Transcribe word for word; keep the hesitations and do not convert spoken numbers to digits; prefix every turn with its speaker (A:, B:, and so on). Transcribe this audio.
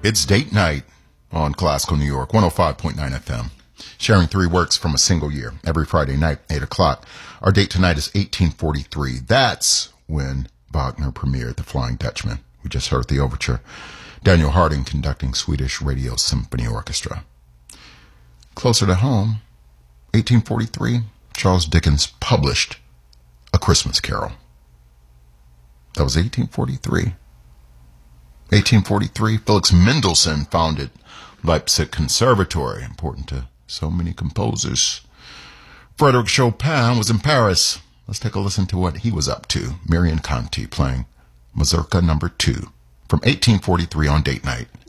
A: It's date night on Classical New York, one oh five point nine F M. Sharing three works from a single year every Friday night, eight o'clock. Our date tonight is eighteen forty-three. That's when Wagner premiered The Flying Dutchman. We just heard the overture. Daniel Harding conducting Swedish Radio Symphony Orchestra. Closer to home, eighteen forty-three, Charles Dickens published A Christmas Carol. That was eighteen forty-three. eighteen forty-three, Felix Mendelssohn founded Leipzig Conservatory, important to so many composers. Frederic Chopin was in Paris. Let's take a listen to what he was up to. Marion Conti playing Mazurka number two from eighteen forty-three on date night.